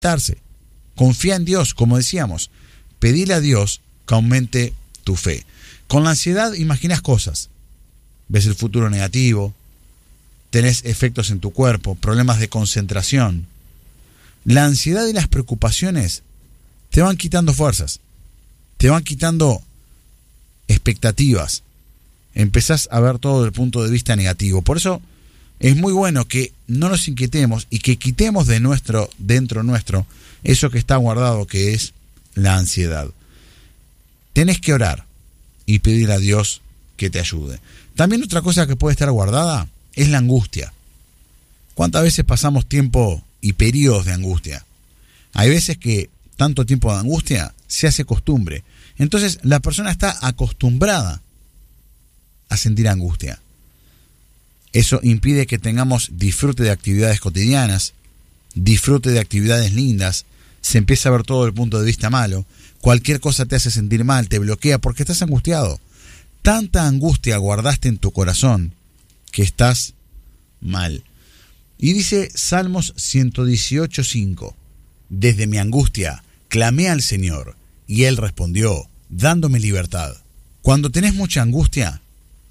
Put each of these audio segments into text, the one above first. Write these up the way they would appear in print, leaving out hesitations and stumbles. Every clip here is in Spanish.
Confía en Dios, como decíamos. Pedile a Dios que aumente tu fe. Con la ansiedad imaginas cosas. Ves el futuro negativo, tenés efectos en tu cuerpo, problemas de concentración. La ansiedad y las preocupaciones te van quitando fuerzas, te van quitando expectativas. Empezás a ver todo desde el punto de vista negativo. Por eso es muy bueno que no nos inquietemos y que quitemos dentro nuestro eso que está guardado, que es la ansiedad. Tenés que orar y pedir a Dios que te ayude. También otra cosa que puede estar guardada es la angustia. ¿Cuántas veces pasamos tiempo y periodos de angustia? Hay veces que tanto tiempo de angustia se hace costumbre. Entonces la persona está acostumbrada a sentir angustia. Eso impide que tengamos disfrute de actividades cotidianas, disfrute de actividades lindas. Se empieza a ver todo desde el punto de vista malo. Cualquier cosa te hace sentir mal, te bloquea porque estás angustiado. Tanta angustia guardaste en tu corazón que estás mal. Y dice Salmos 118:5: desde mi angustia clamé al Señor y Él respondió, dándome libertad. Cuando tenés mucha angustia,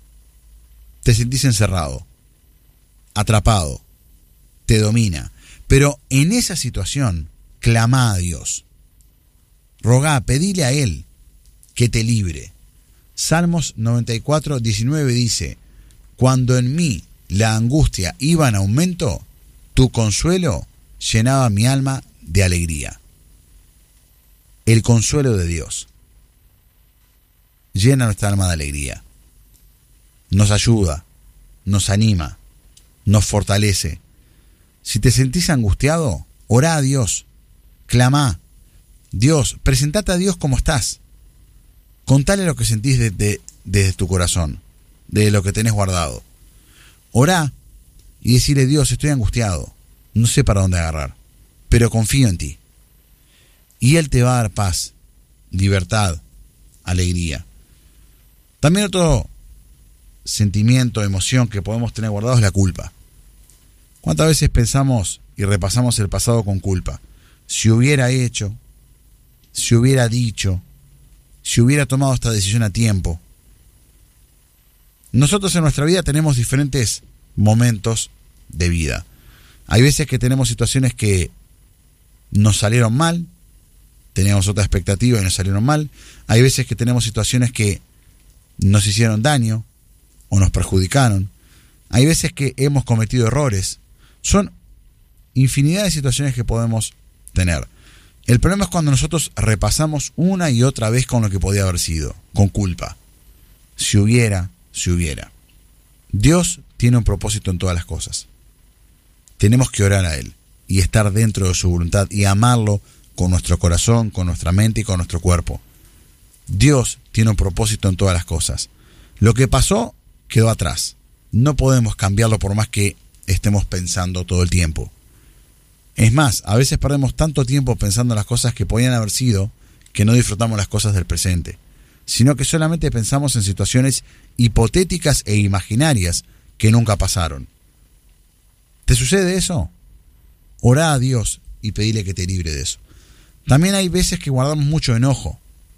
te sentís encerrado, atrapado, te domina. Pero en esa situación, clama a Dios. Rogá, pedile a Él que te libre. Salmos 94:19 dice: cuando en mí la angustia iba en aumento, tu consuelo llenaba mi alma de alegría. El consuelo de Dios llena nuestra alma de alegría. Nos ayuda, nos anima, nos fortalece. Si te sentís angustiado, orá a Dios, clamá. Dios, presentate a Dios como estás. Contale lo que sentís desde tu corazón, de lo que tenés guardado. Orá y decirle: Dios, estoy angustiado, no sé para dónde agarrar, pero confío en ti. Y Él te va a dar paz, libertad, alegría. También otro sentimiento, emoción que podemos tener guardado es la culpa. ¿Cuántas veces pensamos y repasamos el pasado con culpa? Si hubiera hecho, si hubiera dicho, si hubiera tomado esta decisión a tiempo. Nosotros en nuestra vida tenemos diferentes momentos de vida. Hay veces que tenemos situaciones que nos salieron mal, teníamos otra expectativa y nos salieron mal. Hay veces que tenemos situaciones que nos hicieron daño o nos perjudicaron. Hay veces que hemos cometido errores. Son infinidad de situaciones que podemos tener. El problema es cuando nosotros repasamos una y otra vez con lo que podía haber sido, con culpa. Si hubiera. Dios tiene un propósito en todas las cosas. Tenemos que orar a Él y estar dentro de su voluntad y amarlo con nuestro corazón, con nuestra mente y con nuestro cuerpo. Dios tiene un propósito en todas las cosas. Lo que pasó quedó atrás. No podemos cambiarlo por más que estemos pensando todo el tiempo. Es más, a veces perdemos tanto tiempo pensando en las cosas que podían haber sido que no disfrutamos las cosas del presente, sino que solamente pensamos en situaciones hipotéticas e imaginarias que nunca pasaron. ¿Te sucede eso? Orá a Dios y pedile que te libre de eso. También hay veces que guardamos mucho enojo.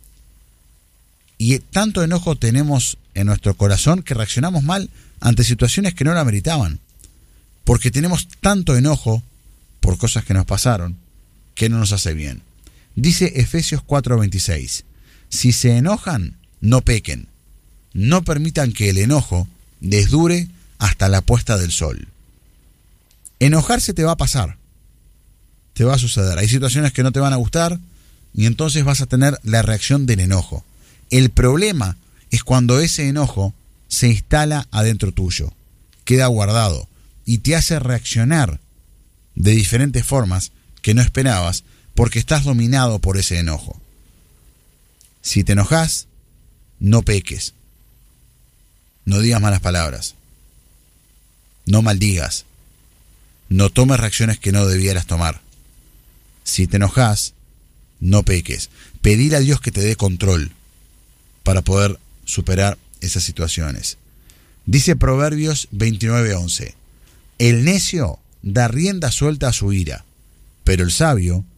Y tanto enojo tenemos en nuestro corazón que reaccionamos mal ante situaciones que no la meritaban. Porque tenemos tanto enojo por cosas que nos pasaron que no nos hace bien. Dice Efesios 4:26: si se enojan, no pequen. No permitan que el enojo les dure hasta la puesta del sol. Enojarse te va a pasar. Te va a suceder. Hay situaciones que no te van a gustar y entonces vas a tener la reacción del enojo. El problema es cuando ese enojo se instala adentro tuyo, queda guardado y te hace reaccionar de diferentes formas que no esperabas porque estás dominado por ese enojo. Si te enojas, no peques. No digas malas palabras. No maldigas. No tomes reacciones que no debieras tomar. Si te enojas, no peques. Pedile a Dios que te dé control para poder superar esas situaciones. Dice Proverbios 29:11: el necio da rienda suelta a su ira, pero el sabio